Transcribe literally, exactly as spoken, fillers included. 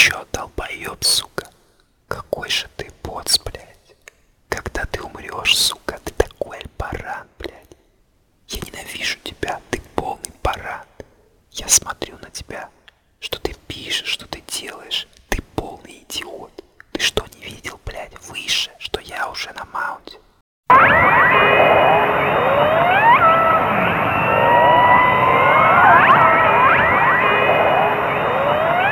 чё, долбоёб, сука? Какой же ты поц, блядь. Когда ты умрёшь, сука, ты такой баран, блядь. Я ненавижу тебя, ты полный баран. Я смотрю на тебя